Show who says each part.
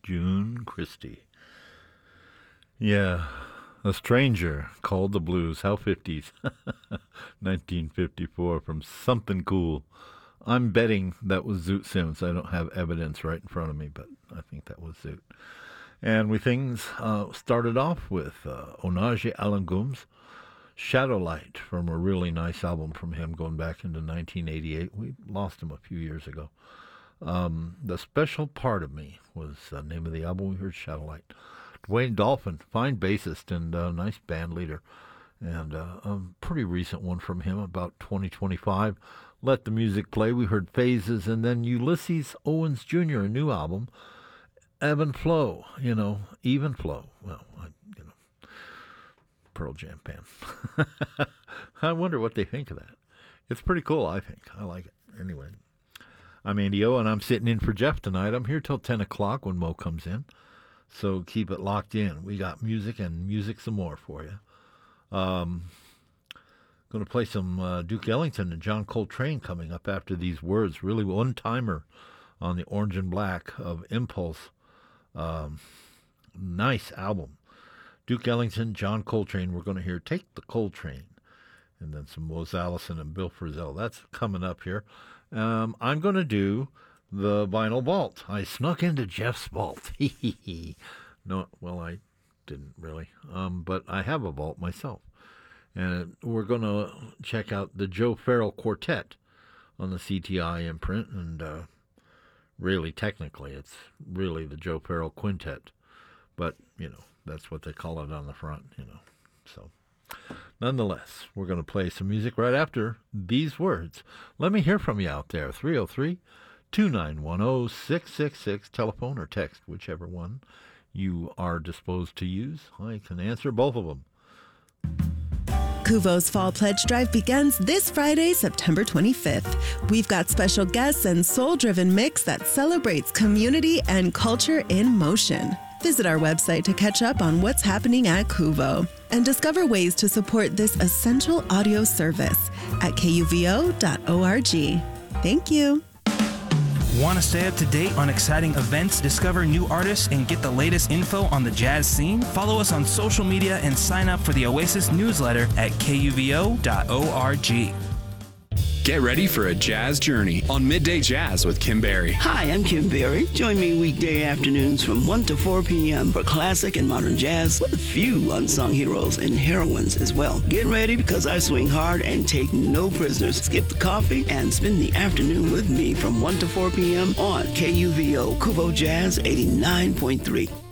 Speaker 1: June Christie. Yeah, A Stranger Called the Blues. How 50s. 1954 from Something Cool. I'm betting that was Zoot Sims. I don't have evidence right in front of me, but I think that was Zoot. And we started off with Onaje Alangum's Shadowlight from a really nice album from him going back into 1988. We lost him a few years ago. The Special Part of Me was the name of the album. We heard Shadowlight. Dwayne Dolphin, fine bassist and nice band leader. And a pretty recent one from him, about 2025. Let the Music Play. We heard Phases. And then Ulysses Owens Jr., a new album. Ebb and Flow, Even Flow. Well, Pearl Jam fan. I wonder what they think of that. It's pretty cool, I think. I like it. Anyway, I'm Andy O, and I'm sitting in for Jeff tonight. I'm here till 10 o'clock when Mo comes in, so keep it locked in. We got music and music some more for you. Going to play some Duke Ellington and John Coltrane coming up after these words. Really one-timer on the Orange and Black of Impulse. Nice album. Duke Ellington, John Coltrane. We're going to hear Take the Coltrane. And then some Mose Allison and Bill Frisell. That's coming up here. I'm going to do the vinyl vault. I snuck into Jeff's vault. No, well, I didn't really. But I have a vault myself. And we're going to check out the Joe Farrell Quartet on the CTI imprint. And really, technically, it's really the Joe Farrell Quintet. But, that's what they call it on the front, So, nonetheless, we're going to play some music right after these words. Let me hear from you out there. 303-2910-666. Telephone or text, whichever one you are disposed to use. I can answer both of them.
Speaker 2: Kuvo's Fall Pledge Drive begins this Friday, September 25th. We've got special guests and soul-driven mix that celebrates community and culture in motion. Visit our website to catch up on what's happening at Kuvo and discover ways to support this essential audio service at kuvo.org. Thank you.
Speaker 3: Want to stay up to date on exciting events, discover new artists, and get the latest info on the jazz scene? Follow us on social media and sign up for the Oasis newsletter at kuvo.org.
Speaker 4: Get ready for a jazz journey on Midday Jazz with Kim Berry.
Speaker 5: Hi, I'm Kim Berry. Join me weekday afternoons from 1 to 4 p.m. for classic and modern jazz with a few unsung heroes and heroines as well. Get ready because I swing hard and take no prisoners. Skip the coffee and spend the afternoon with me from 1 to 4 p.m. on KUVO Kuvo Jazz 89.3.